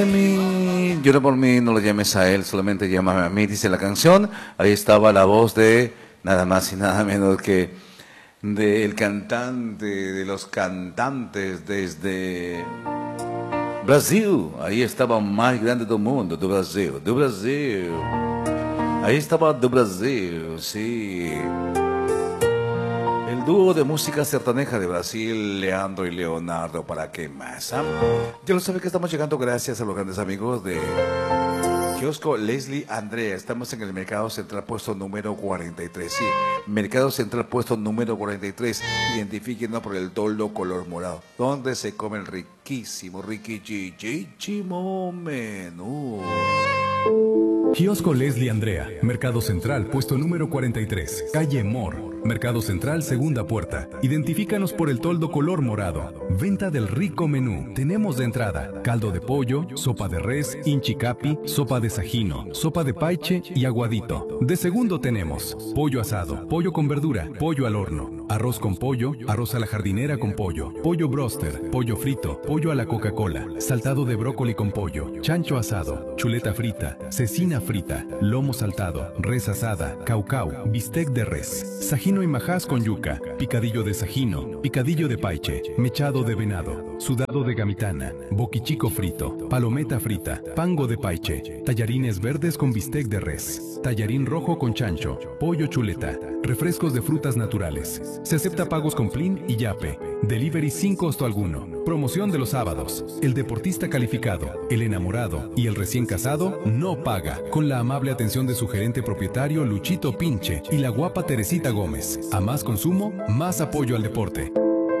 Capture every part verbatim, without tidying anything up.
Mi, llora por mí, no lo llames a él, solamente llámame a mí, dice la canción. Ahí estaba la voz de nada más y nada menos que del cantante, de los cantantes desde Brasil. Ahí estaba o mais grande do mundo, do Brasil, do Brasil. Ahí estaba do Brasil, sí. El dúo de música sertaneja de Brasil, Leandro y Leonardo, ¿para qué más? ¿Ah? Ya lo sabe que estamos llegando gracias a los grandes amigos de Kiosco Leslie Andrea. Estamos en el Mercado Central, puesto número cuarenta y tres. Sí, Mercado Central, puesto número cuarenta y tres. Identifíquenlo por el toldo color morado, donde se come el riquísimo, riquichichichimo menú. Kiosco Leslie Andrea, Mercado Central, puesto número cuarenta y tres, calle Mor, Mercado Central, segunda puerta. Identifícanos por el toldo color morado. Venta del rico menú. Tenemos de entrada caldo de pollo, sopa de res, inchicapi, sopa de sajino, sopa de paiche y aguadito. De segundo tenemos pollo asado, pollo con verdura, pollo al horno, arroz con pollo, arroz a la jardinera con pollo, pollo broster, pollo frito, pollo a la Coca-Cola, saltado de brócoli con pollo, chancho asado, chuleta frita, cecina frita, lomo saltado, res asada, caucau, bistec de res, sajino y majás con yuca, picadillo de sajino, picadillo de paiche, mechado de venado, sudado de gamitana, boquichico frito, palometa frita, pango de paiche, tallarines verdes con bistec de res, tallarín rojo con chancho, pollo chuleta, refrescos de frutas naturales. Se acepta pagos con Plin y Yape. Delivery sin costo alguno. Promoción de los sábados. El deportista calificado, el enamorado y el recién casado no paga. Con la amable atención de su gerente propietario Luchito Pinche y la guapa Teresita Gómez. A más consumo, más apoyo al deporte.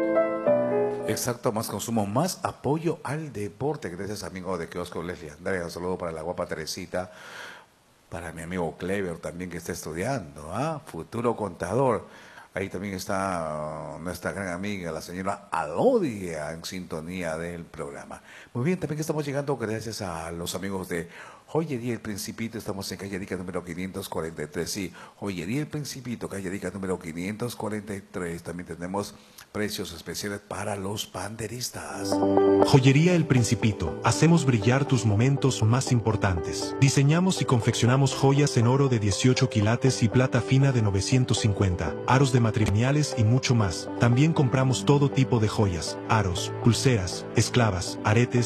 Exacto, más consumo, más apoyo al deporte. Gracias, amigo de Kiosco Leslie Andrea. Un saludo para la guapa Teresita. Para mi amigo Clever también, que está estudiando, ¿ah? Futuro contador. Ahí también está uh, nuestra gran amiga, la señora Alodia, en sintonía del programa. Muy bien, también estamos llegando gracias a los amigos de Joyería El Principito. Estamos en calle Arica número quinientos cuarenta y tres. Sí, Joyería El Principito, calle Arica número quinientos cuarenta y tres. También tenemos precios especiales para los panderistas. Joyería El Principito. Hacemos brillar tus momentos más importantes. Diseñamos y confeccionamos joyas en oro de dieciocho quilates y plata fina de novecientos cincuenta, aros de matrimoniales y mucho más. También compramos todo tipo de joyas, aros, pulseras, esclavas, aretes,